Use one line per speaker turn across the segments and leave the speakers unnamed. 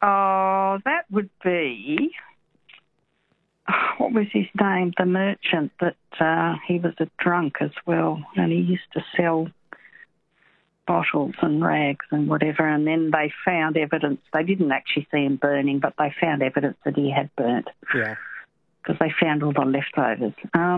Oh, that would be, what was his name? The merchant that he was a drunk as well, and he used to sell bottles and rags and whatever, and then they found evidence. They didn't actually see him burning, but they found evidence that he had burnt.
Yeah.
Because they found all the leftovers.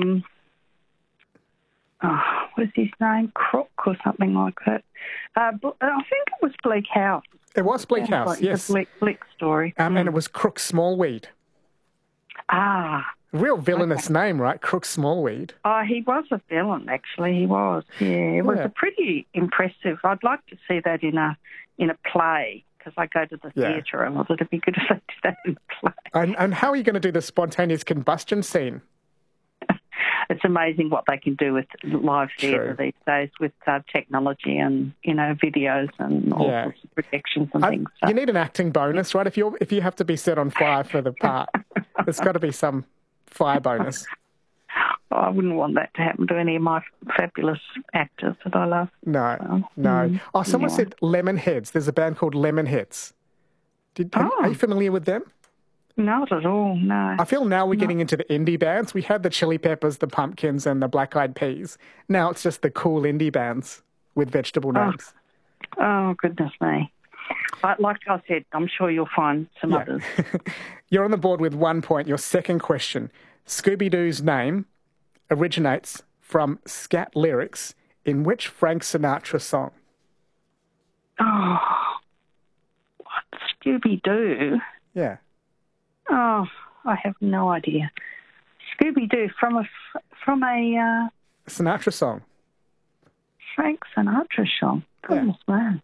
What was his name? Crook or something like that. I think it was Bleak House.
It was Bleak House,
like
yes.
The Bleak story.
And it was Crook Smallweed.
Ah.
Real villainous name, right? Crook Smallweed.
Oh, he was a villain, actually. He was. Yeah, it was a pretty impressive. I'd like to see that in a play, because I go to the theatre and I thought it'd be good if they did that in a play.
And how are you going to do the spontaneous combustion scene?
It's amazing what they can do with live theatre these days with technology and, videos and all sorts of projections and things. So.
You need an acting bonus, right? If you have to be set on fire for the part, there's got to be some fire bonus.
I wouldn't want that to happen to any of my fabulous actors that I love.
No. Oh, someone said Lemonheads. There's a band called Lemonheads. Are you familiar with them?
Not at all, no.
I feel now we're getting into the indie bands. We had the Chili Peppers, the Pumpkins, and the Black Eyed Peas. Now it's just the cool indie bands with vegetable names.
Oh, goodness me. Like I said, I'm sure you'll find some others.
You're on the board with 1 point. Your second question. Scooby-Doo's name originates from scat lyrics in which Frank Sinatra song?
Oh, what? Scooby-Doo?
Yeah.
Oh, I have no idea. Scooby-Doo from a
Sinatra song.
Frank Sinatra song. Goodness man.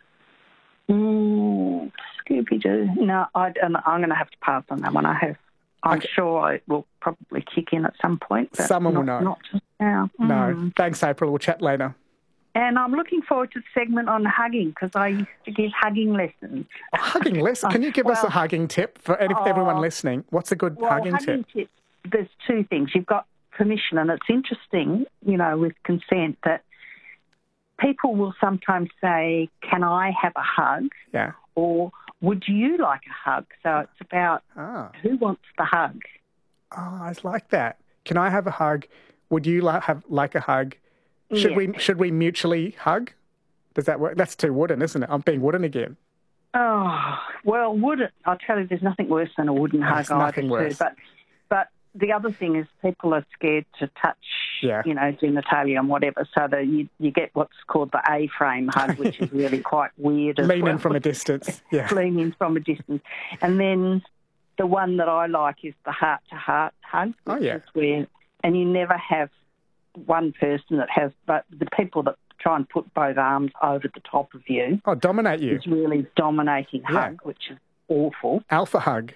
Scooby-Doo. No, I'm going to have to pass on that one. I'm sure it will probably kick in at some point. But
someone will know.
Not just now.
No. Thanks, April. We'll chat later.
And I'm looking forward to the segment on hugging, because I used to give hugging lessons.
Oh, hugging lessons? Can you give us a hugging tip for everyone listening? What's a good hugging tip?
There's two things. You've got permission, and it's interesting, with consent, that people will sometimes say, can I have a hug?
Yeah.
Or would you like a hug? So it's about who wants the hug.
Oh, I like that. Can I have a hug? Would you like a hug? Should we mutually hug? Does that work? That's too wooden, isn't it? I'm being wooden again.
Oh, well, wooden. I'll tell you, there's nothing worse than a wooden hug.
There's nothing worse.
But the other thing is people are scared to touch, genitalia and whatever, so that you get what's called the A-frame hug, which is really quite weird.
Lean in from a distance. Yeah.
Lean in from a distance. And then the one that I like is the heart-to-heart hug.
Oh, yeah.
And you never have one person that has, but the people that try and put both arms over the top of you.
Oh, dominate you.
It's really dominating hug, which is awful.
Alpha hug.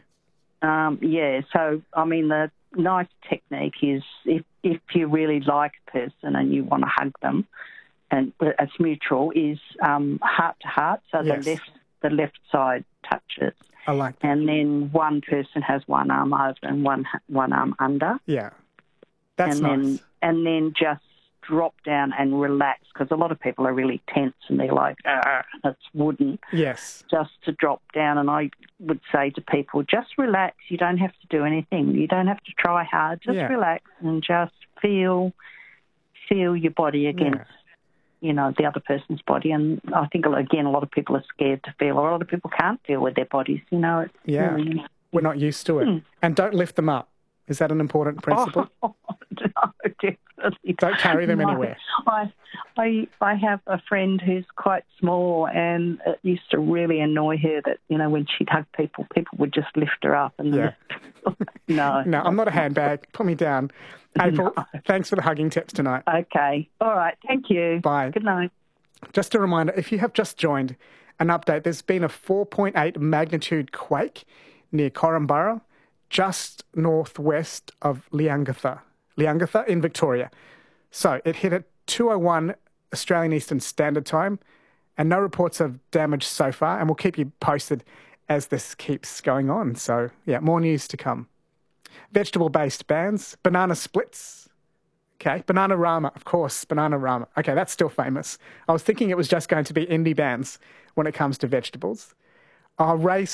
So, I mean, the nice technique is if you really like a person and you want to hug them, and it's mutual, is heart to heart, so the left side touches.
I like that.
And then one person has one arm over and one arm under.
Yeah. That's nice.
And then just drop down and relax, because a lot of people are really tense and they're like, it's wooden.
Yes.
Just to drop down, and I would say to people, just relax. You don't have to do anything. You don't have to try hard. Just relax and just feel your body against, the other person's body. And I think, again, a lot of people are scared to feel, or a lot of people can't feel with their bodies, It's really,
we're not used to it. And don't lift them up. Is that an important principle?
Oh, no, definitely.
Don't carry them anywhere.
I have a friend who's quite small, and it used to really annoy her that, when she'd hug people would just lift her up. And No.
No, I'm not a handbag. Put me down. April, thanks for the hugging tips tonight.
Okay. All right. Thank you.
Bye.
Good night.
Just a reminder, if you have just joined, an update, there's been a 4.8 magnitude quake near Korumburra, just northwest of Leongatha in Victoria. So it hit at 2:01 Australian Eastern Standard Time, and no reports of damage so far, and we'll keep you posted as this keeps going on. So, more news to come. Vegetable-based bands, Banana Splits. Okay, Bananarama, of course, Bananarama. Okay, that's still famous. I was thinking it was just going to be indie bands when it comes to vegetables. Ray